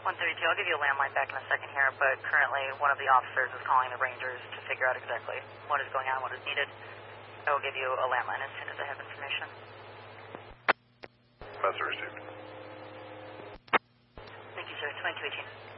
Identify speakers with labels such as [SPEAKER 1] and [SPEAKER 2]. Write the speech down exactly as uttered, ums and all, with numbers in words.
[SPEAKER 1] one thirty-two, I'll give you a landline back in a second here, but currently one of the officers is calling the Rangers to figure out exactly what is going on, what is needed. I will give you a landline as soon as I have information.
[SPEAKER 2] Message received.
[SPEAKER 1] Thank you, sir. twenty-two eighteen.